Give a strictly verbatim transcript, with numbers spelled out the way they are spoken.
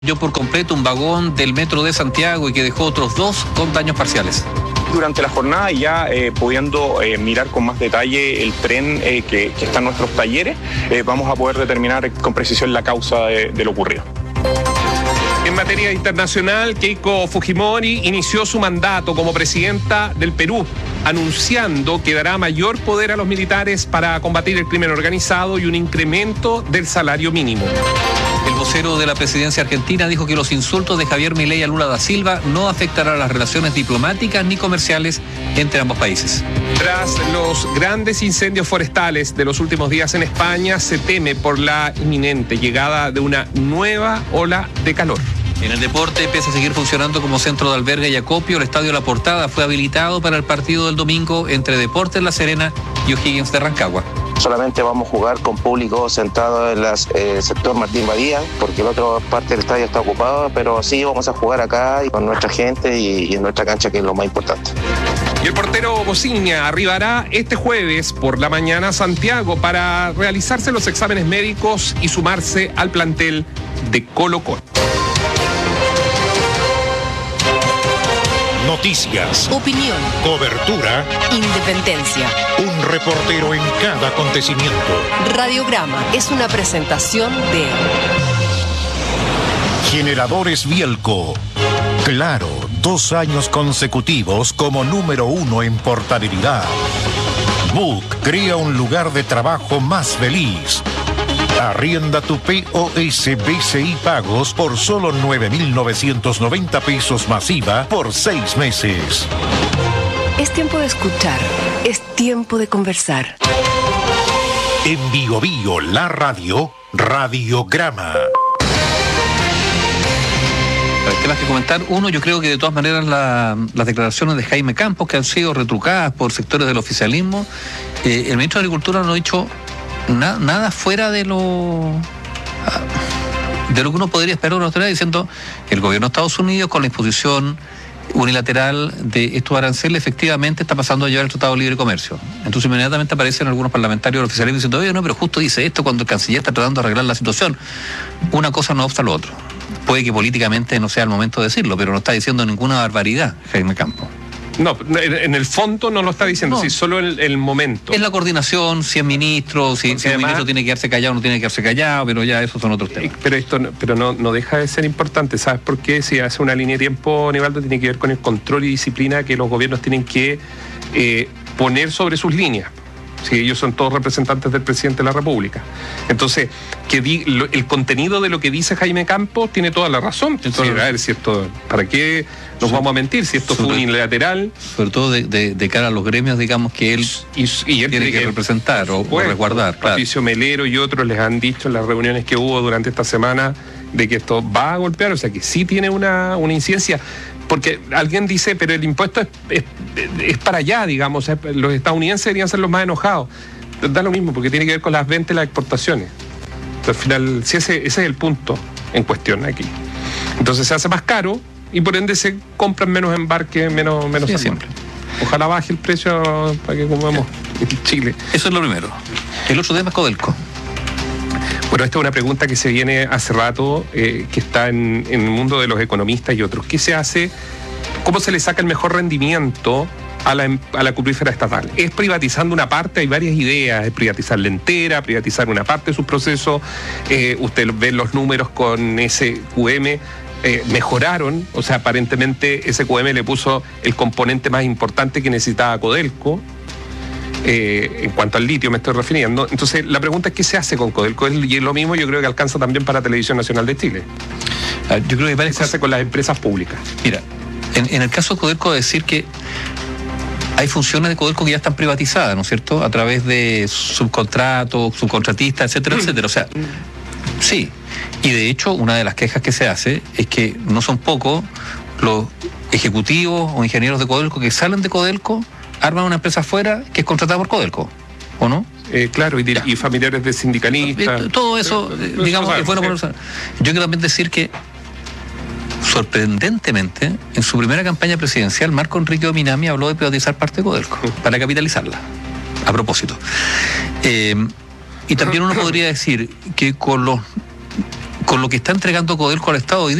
Yo por completo un vagón del metro de Santiago y que dejó otros dos con daños parciales. Durante la jornada ya eh, pudiendo eh, mirar con más detalle el tren eh, que, que está en nuestros talleres, eh, vamos a poder determinar con precisión la causa de, de lo ocurrido. En materia internacional, Keiko Fujimori inició su mandato como presidenta del Perú, anunciando que dará mayor poder a los militares para combatir el crimen organizado y un incremento del salario mínimo. El vocero de la presidencia argentina dijo que los insultos de Javier Milei a Lula da Silva no afectarán las relaciones diplomáticas ni comerciales entre ambos países. Tras los grandes incendios forestales de los últimos días en España, se teme por la inminente llegada de una nueva ola de calor. En el deporte, pese a seguir funcionando como centro de albergue y acopio, el Estadio La Portada fue habilitado para el partido del domingo entre Deportes La Serena y O'Higgins de Rancagua. Solamente vamos a jugar con público sentado en el eh, sector Martín Badía, porque la otra parte del estadio está ocupada, pero sí vamos a jugar acá y con nuestra gente y, y en nuestra cancha, que es lo más importante. Y el portero Bociña arribará este jueves por la mañana a Santiago para realizarse los exámenes médicos y sumarse al plantel de Colo-Colo. Noticias, opinión, cobertura, independencia. Un reportero en cada acontecimiento. Radiograma es una presentación de Generadores Bielco. Claro, dos años consecutivos como número uno en portabilidad. Book crea un lugar de trabajo más feliz. Arrienda tu P O S B C I Pagos por solo nueve mil novecientos noventa pesos masiva por seis meses. Es tiempo de escuchar, es tiempo de conversar. En Bio Bio, la radio, Radiograma. ¿Qué más que comentar? Uno, yo creo que de todas maneras la, las declaraciones de Jaime Campos, que han sido retrucadas por sectores del oficialismo, eh, el ministro de Agricultura no ha dicho Na, nada fuera de lo de lo que uno podría esperar de una autoridad, diciendo que el gobierno de Estados Unidos, con la imposición unilateral de estos aranceles, efectivamente está pasando a llevar el Tratado de Libre Comercio. Entonces inmediatamente aparecen algunos parlamentarios del oficialismo diciendo, oye, no, pero justo dice esto cuando el canciller está tratando de arreglar la situación. Una cosa no obsta lo otro. Puede que políticamente no sea el momento de decirlo, pero no está diciendo ninguna barbaridad Jaime Campos. No, en el fondo no lo está diciendo, no. Sí, solo el, el momento. Es la coordinación, si es ministro, si, si un ministro tiene que quedarse callado o no tiene que quedarse callado, pero ya esos son otros temas. Pero esto no, pero no, no deja de ser importante, ¿sabes por qué? Si hace una línea de tiempo, Aníbaldo, tiene que ver con el control y disciplina que los gobiernos tienen que eh, poner sobre sus líneas. Sí, ellos son todos representantes del presidente de la República. Entonces, que di, lo, el contenido de lo que dice Jaime Campos tiene toda la razón. Entonces, a ver, si esto, ¿para qué nos vamos a mentir? Si esto fue unilateral. Sobre todo de, de, de cara a los gremios, digamos, que él, y, y él tiene que, que representar o, o resguardar. Patricio claro. Melero y otros les han dicho en las reuniones que hubo durante esta semana de que esto va a golpear, o sea, que sí tiene una, una incidencia. Porque alguien dice, pero el impuesto es, es, es para allá, digamos, los estadounidenses deberían ser los más enojados. Da lo mismo, porque tiene que ver con las ventas y las exportaciones. Entonces, al final, sí, ese, ese es el punto en cuestión aquí. Entonces se hace más caro y por ende se compran menos embarques, menos, menos sí, siempre. Ojalá baje el precio para que comamos en Chile. Eso es lo primero. El otro tema es Codelco. Bueno, esta es una pregunta que se viene hace rato, eh, que está en, en el mundo de los economistas y otros. ¿Qué se hace? ¿Cómo se le saca el mejor rendimiento a la, a la acuífera estatal? ¿Es privatizando una parte? Hay varias ideas. Es privatizarla entera, privatizar una parte de sus procesos. Eh, usted ve los números con ese Q M. Eh, mejoraron, o sea, aparentemente ese Q M le puso el componente más importante que necesitaba Codelco. Eh, en cuanto al litio me estoy refiriendo. Entonces la pregunta es ¿qué se hace con Codelco? Y es lo mismo, yo creo que alcanza también para Televisión Nacional de Chile. Ah, yo creo que ¿Qué se hace con las empresas públicas? Mira, en, en el caso de Codelco decir que hay funciones de Codelco que ya están privatizadas, ¿no es cierto? A través de subcontratos, subcontratistas, etcétera, etcétera. O sea, sí. Y de hecho, una de las quejas que se hace es que no son pocos los ejecutivos o ingenieros de Codelco que salen de Codelco, arman una empresa afuera que es contratada por Codelco, ¿o no? Eh, claro, y, de, y familiares de sindicalistas. Todo eso, eh, digamos, que bueno, sí. Por... Yo quiero también decir que, sorprendentemente, en su primera campaña presidencial, Marco Enrique Ominami habló de privatizar parte de Codelco, uh-huh. para capitalizarla, a propósito. Eh, y también uno podría decir que con los con lo que está entregando Codelco al Estado hoy